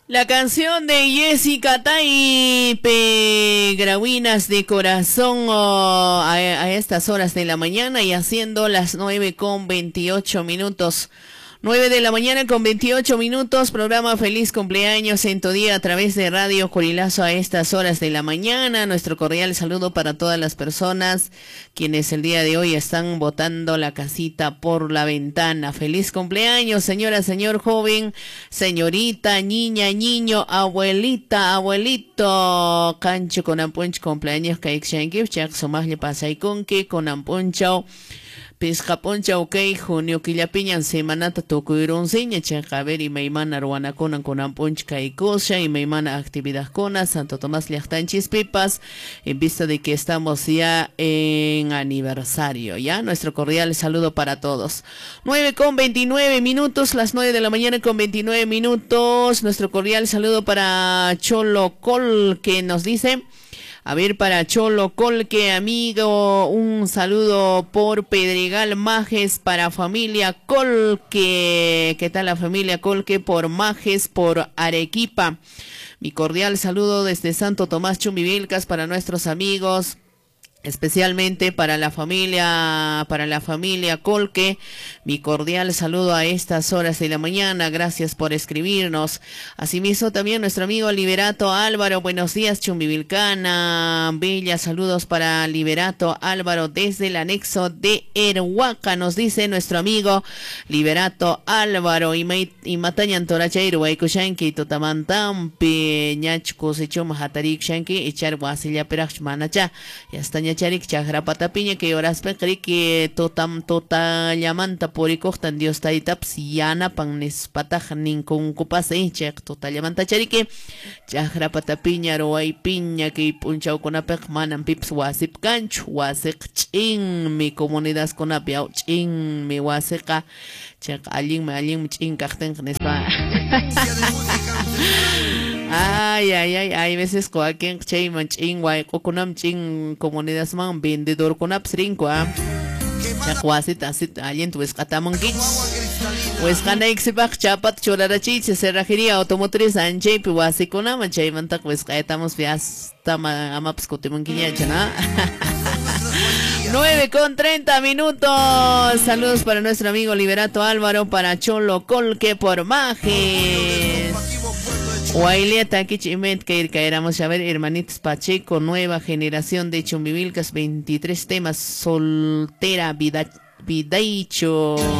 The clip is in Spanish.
La canción de Jessica Taipe, Gravinas de Corazón, a estas horas de la mañana y haciendo las 9:28. 9 de la mañana con 28 minutos, programa Feliz Cumpleaños en tu día a través de Radio Corilazo a estas horas de la mañana. Nuestro cordial saludo para todas las personas quienes el día de hoy están botando la casita por la ventana. Feliz cumpleaños, señora, señor joven, señorita, niña, niño, abuelita, abuelito. Cancho con ampunch cumpleaños kaikshankip, chak somahle pasaykunki con ampunchao. Piscaponcha ok, junio killapiñan semanata tukuyronsiña chakaver y maimana ruanakunan kunan punchka y cosa y maimana actividad kona Santo Tomás Llaqtanchis Pipas en vista de que estamos ya en aniversario, ya nuestro cordial saludo para todos. 9:29, las 9 de la mañana con 29 minutos, nuestro cordial saludo para Cholo Col que nos dice. A ver, para Cholo Colque, amigo, un saludo por Pedregal Majes para familia Colque. ¿Qué tal la familia Colque por Majes, por Arequipa? Mi cordial saludo desde Santo Tomás Chumbivilcas para nuestros amigos. Especialmente para la familia Colque, mi cordial saludo a estas horas de la mañana, gracias por escribirnos. Asimismo también nuestro amigo Liberato Álvaro, buenos días Chumbivilcana, Bella, saludos para Liberato Álvaro desde el anexo de Erhuaca, nos dice nuestro amigo Liberato Álvaro, y matañan torachairu, waikushanki, totamantampi, ñachku sechum hatarik shanki, echar wasilla perach manacha, y hasta charik chagrapata piña que horas pekri que totam llamanta por y costan Dios taitap siana panes pataj nin con cupas chek total llamanta charike chagrapata piña roay piña que punchao con apek manan pips wasip canch wasek chin mi comunidad con apiao chin mi waseka chek alin chin kahten nespa. Ay, hay veces coaquen chayman chingway coconam ching comunidades man vendedor con apsrinco chacuasit asit alien tu escatamon kits pues kana exibak chapat chorarachi se cerrajería automotriz anche piwasi conama chayman tak pues estamos fiesta amaps cotemon chana. 9:30. Saludos para nuestro amigo Liberato Álvaro, para Cholo Colque por Majes. Guailieta Kichimet que éramos a ver hermanitos Pacheco, nueva generación de Chumbivilcas, 23 temas, soltera, vidaicho.